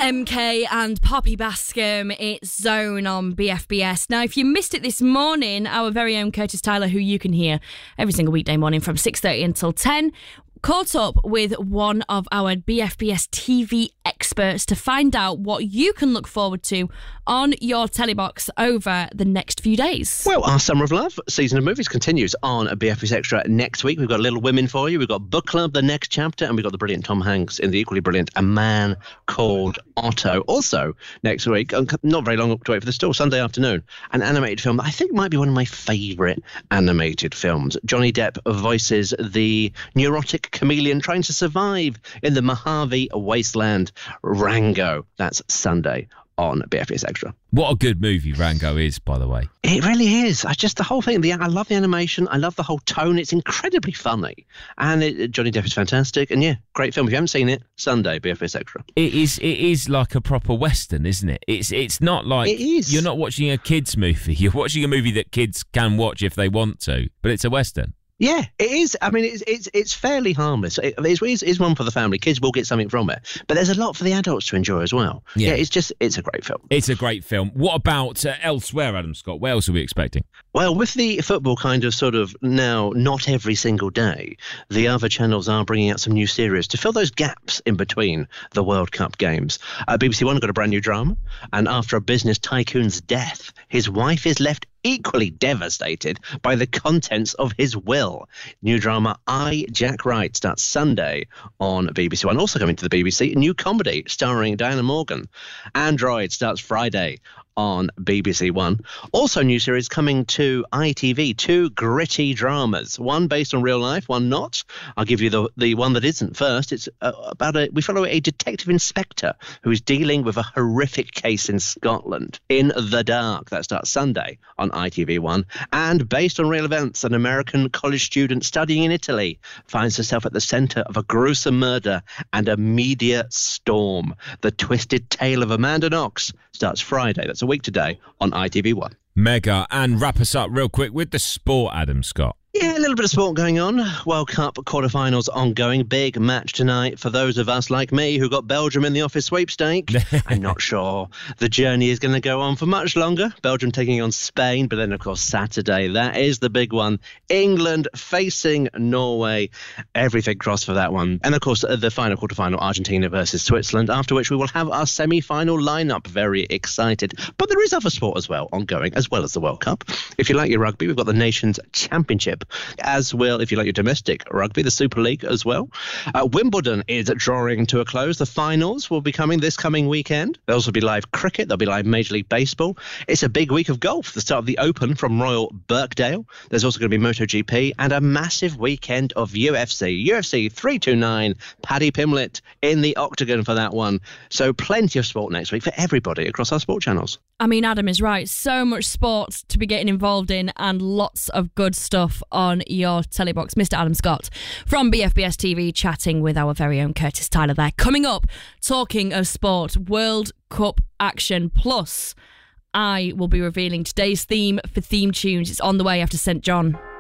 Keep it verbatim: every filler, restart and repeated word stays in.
M K and Poppy Bascom, it's Zone on B F B S. Now, if you missed it this morning, our very own Curtis Tyler, who you can hear every single weekday morning from six thirty until ten, caught up with one of our B F B S T V experts to find out what you can look forward to on your telly box over the next few days. Well, our Summer of Love season of movies continues on B F B S Extra next week. We've got Little Women for you. We've got Book Club, the next chapter, and we've got the brilliant Tom Hanks in the equally brilliant A Man Called Otto. Also, next week, not very long to wait for the still, Sunday afternoon, an animated film that I think might be one of my favourite animated films. Johnny Depp voices the neurotic chameleon trying to survive in the Mojave wasteland, Rango. That's Sunday on B F B S Extra. What a good movie Rango is, by the way. It really is. I just, the whole thing, the, I love the animation. I love the whole tone. It's incredibly funny. And it, Johnny Depp is fantastic. And yeah, great film. If you haven't seen it, Sunday, B F B S Extra. It is It is like a proper Western, isn't it? It's it's not like... It is. You're not watching a kids' movie. You're watching a movie that kids can watch if they want to. But it's a Western. Yeah, it is. I mean, it's it's it's fairly harmless. It, it's, it's, it's one for the family. Kids will get something from it. But there's a lot for the adults to enjoy as well. Yeah, yeah it's just, it's a great film. It's a great film. What about uh, elsewhere, Adam Scott? What else are we expecting? Well, with the football kind of sort of now not every single day, the other channels are bringing out some new series to fill those gaps in between the World Cup games. Uh, B B C One got a brand new drama. And after a business tycoon's death, his wife is left equally devastated by the contents of his will. New drama I, Jack Wright starts Sunday on B B C One. Also coming to the B B C, a new comedy starring Diana Morgan. Android starts Friday on B B C One. Also, new series coming to I T V, two gritty dramas, one based on real life, one not. I'll give you the the one that isn't first. It's uh, about a, we follow a detective inspector who is dealing with a horrific case in Scotland. In the Dark, that starts Sunday on I T V One. And based on real events, an American college student studying in Italy finds herself at the centre of a gruesome murder and a media storm. The Twisted Tale of Amanda Knox starts Friday. That's a week today on I T V One. Mega. And wrap us up real quick with the sport, Adam Scott. Yeah, a little bit of sport going on. World Cup quarterfinals ongoing. Big match tonight for those of us like me who got Belgium in the office sweepstake. I'm not sure the journey is going to go on for much longer. Belgium taking on Spain, but then, of course, Saturday, that is the big one. England facing Norway. Everything crossed for that one. And, of course, the final quarterfinal, Argentina versus Switzerland, after which we will have our semi-final lineup. Very excited. But there is other sport as well ongoing, as well as the World Cup. If you like your rugby, we've got the Nations Championship, as well, if you like your domestic rugby, the Super League as well. Uh, Wimbledon is drawing to a close. The finals will be coming this coming weekend. There'll also be live cricket. There'll be live Major League Baseball. It's a big week of golf. The start of the Open from Royal Birkdale. There's also going to be MotoGP and a massive weekend of U F C. U F C three twenty-nine, Paddy Pimblett in the octagon for that one. So plenty of sport next week for everybody across our sport channels. I mean, Adam is right. So much sport to be getting involved in and lots of good stuff on your telly box. Mister Adam Scott from B F B S T V chatting with our very own Curtis Tyler there. Coming up, talking of sport, World Cup action. Plus, I will be revealing today's theme for Theme Tunes. It's on the way after Saint John.